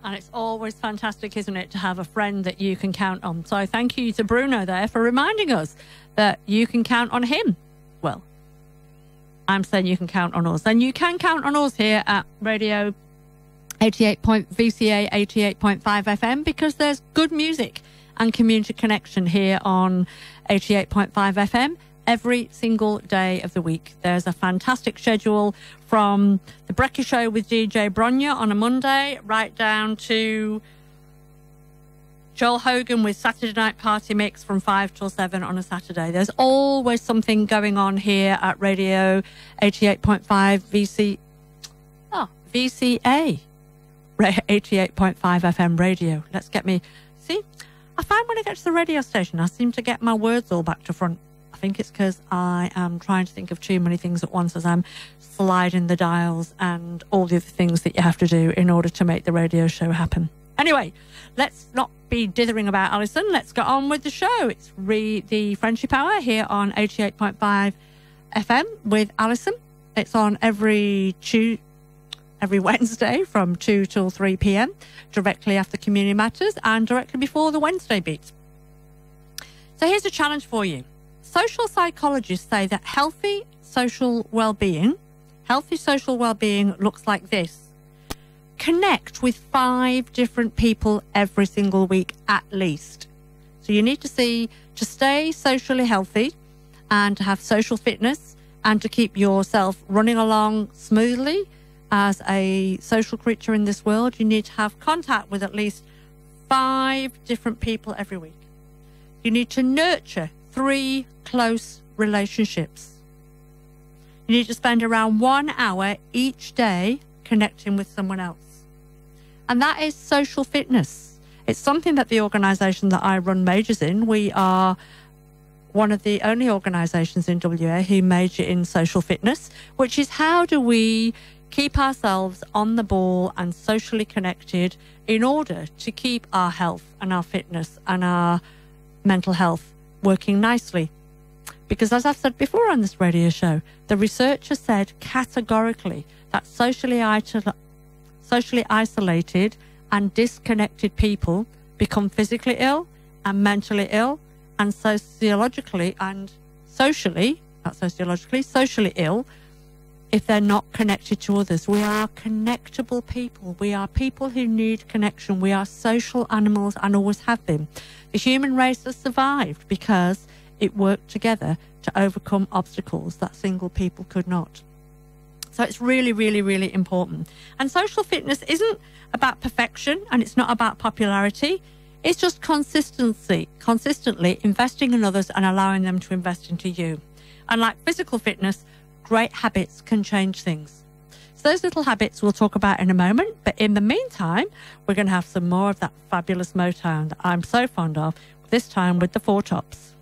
And it's always fantastic, isn't it, to have a friend that you can count on. So thank you to Bruno there for reminding us that you can count on him. Well, I'm saying you can count on us. And you can count on us here at Radio VCA 88.5 FM, because there's good music and community connection here on 88.5 FM. Every single day of the week. There's a fantastic schedule from the Brecky Show with DJ Bronya on a Monday, right down to Joel Hogan with Saturday Night Party Mix from 5 till 7 on a Saturday. There's always something going on here at Radio 88.5 VCA 88.5 FM radio. Let's get me... See, I find when I get to the radio station, I seem to get my words all back to front. I think it's because I am trying to think of too many things at once as I'm sliding the dials and all the other things that you have to do in order to make the radio show happen. Anyway, let's not be dithering about Alison. Let's get on with the show. It's the Friendship Hour here on 88.5 FM with Alison. It's on every Wednesday from 2 till 3 p.m, directly after Community Matters and directly before the Wednesday Beat. So here's a challenge for you. Social psychologists say that healthy social well-being looks like this. Connect with 5 different people every single week at least. So you need to stay socially healthy and to have social fitness and to keep yourself running along smoothly as a social creature in this world, you need to have contact with at least 5 different people every week. You need to nurture 3 close relationships. You need to spend around 1 hour each day connecting with someone else. And that is social fitness. It's something that the organisation that I run majors in. We are one of the only organisations in WA who major in social fitness, which is how do we keep ourselves on the ball and socially connected in order to keep our health and our fitness and our mental health working nicely. Because as I've said before on this radio show, the research has said categorically that socially isolated and disconnected people become physically ill and mentally ill and socially ill if they're not connected to others. We are connectable people. We are people who need connection. We are social animals and always have been. The human race has survived because it worked together to overcome obstacles that single people could not. So it's really, really, really important. And social fitness isn't about perfection and it's not about popularity. It's just consistently investing in others and allowing them to invest into you. And like physical fitness, great habits can change things. So those little habits we'll talk about in a moment. But in the meantime, we're going to have some more of that fabulous Motown that I'm so fond of, this time with the Four Tops.